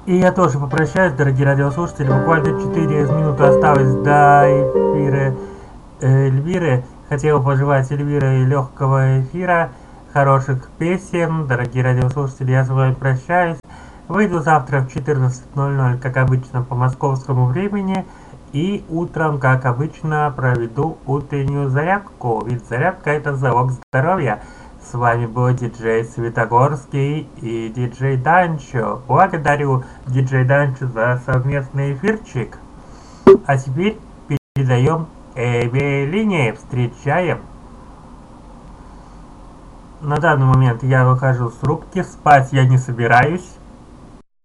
И я тоже попрощаюсь, дорогие радиослушатели. Буквально 4 минуты осталось до эфира Эльвиры. Хотел пожелать Эльвире легкого эфира, хороших песен. Дорогие радиослушатели, я с вами прощаюсь. Выйду завтра в 14:00, как обычно, по московскому времени. И утром, как обычно, проведу утреннюю зарядку. Ведь зарядка — это залог здоровья. С вами был диджей Светогорский и диджей Данчо. Благодарю диджей Данчо за совместный эфирчик. А теперь передаем Эвелине. Встречаем. На данный момент я выхожу с рубки. Спать я не собираюсь.